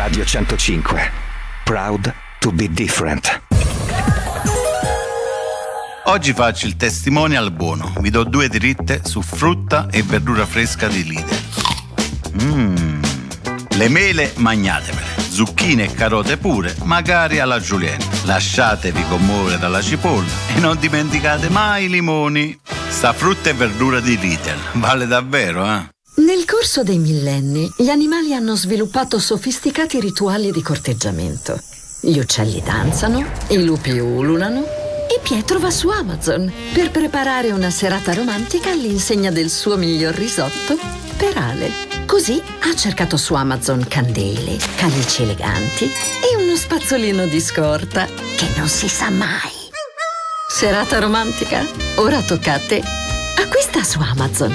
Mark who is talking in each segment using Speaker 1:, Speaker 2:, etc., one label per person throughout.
Speaker 1: Radio 105. Proud to be different.
Speaker 2: Oggi faccio il testimonial buono. Vi do 2 dritte su frutta e verdura fresca di Lidl. Le mele magnatevele, zucchine e carote pure, magari alla julienne. Lasciatevi commuovere dalla cipolla e non dimenticate mai i limoni. Sta frutta e verdura di Lidl vale davvero, eh?
Speaker 3: Nel corso dei millenni, gli animali hanno sviluppato sofisticati rituali di corteggiamento. Gli uccelli danzano, i lupi ululano e Pietro va su Amazon per preparare una serata romantica all'insegna del suo miglior risotto per Ale. Così ha cercato su Amazon candele, calici eleganti e uno spazzolino di scorta che non si sa mai. Serata romantica? Ora tocca a te. Acquista su Amazon.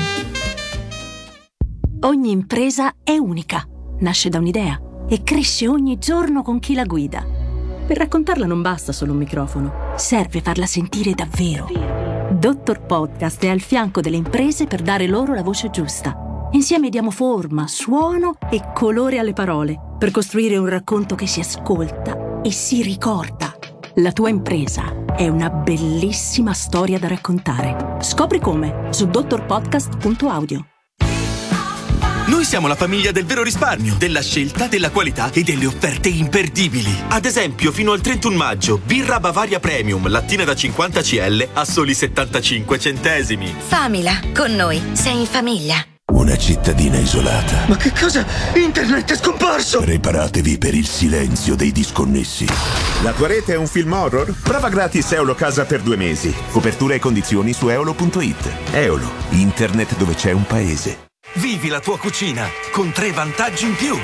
Speaker 4: Ogni impresa è unica, nasce da un'idea e cresce ogni giorno con chi la guida. Per raccontarla non basta solo un microfono, serve farla sentire davvero. Dottor Podcast è al fianco delle imprese per dare loro la voce giusta. Insieme diamo forma, suono e colore alle parole per costruire un racconto che si ascolta e si ricorda. La tua impresa è una bellissima storia da raccontare. Scopri come su dottorpodcast.audio.
Speaker 5: Noi siamo la famiglia del vero risparmio, della scelta, della qualità e delle offerte imperdibili. Ad esempio, fino al 31 maggio, birra Bavaria Premium, lattina da 50 cl a soli 75 centesimi.
Speaker 6: Famila, con noi sei in famiglia.
Speaker 7: Una cittadina isolata.
Speaker 8: Ma che cosa? Internet è scomparso!
Speaker 7: Preparatevi per il silenzio dei disconnessi.
Speaker 9: La tua rete è un film horror? Prova gratis Eolo Casa per 2 mesi. Copertura e condizioni su eolo.it. Eolo, internet dove c'è un paese.
Speaker 5: Vivi la tua cucina con 3 vantaggi in più.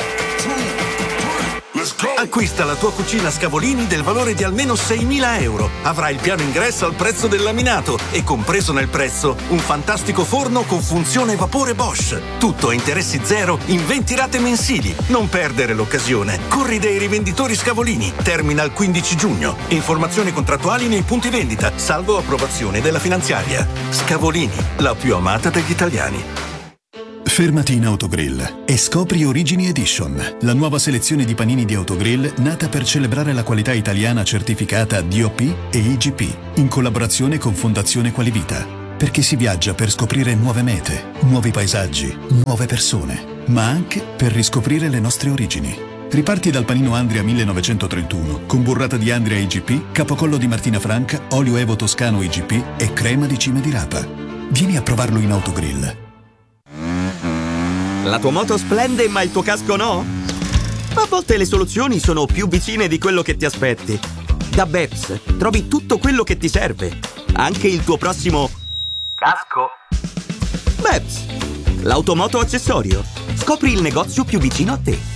Speaker 5: Acquista la tua cucina Scavolini del valore di almeno 6.000 euro. Avrai il piano ingresso al prezzo del laminato e compreso nel prezzo un fantastico forno con funzione vapore Bosch. Tutto a interessi zero in 20 rate mensili. Non perdere l'occasione. Corri dai rivenditori Scavolini. Termina il 15 giugno. Informazioni contrattuali nei punti vendita, salvo approvazione della finanziaria. Scavolini, la più amata degli italiani.
Speaker 10: Fermati in Autogrill e scopri Origini Edition, la nuova selezione di panini di Autogrill nata per celebrare la qualità italiana certificata DOP e IGP, in collaborazione con Fondazione Qualivita. Perché si viaggia per scoprire nuove mete, nuovi paesaggi, nuove persone, ma anche per riscoprire le nostre origini. Riparti dal panino Andria 1931, con burrata di Andria IGP, capocollo di Martina Franca, olio Evo Toscano IGP e crema di cime di rapa. Vieni a provarlo in Autogrill.
Speaker 5: La tua moto splende ma il tuo casco no? A volte le soluzioni sono più vicine di quello che ti aspetti. Da Beps trovi tutto quello che ti serve, anche il tuo prossimo casco. Beps, l'automoto accessorio. Scopri il negozio più vicino a te.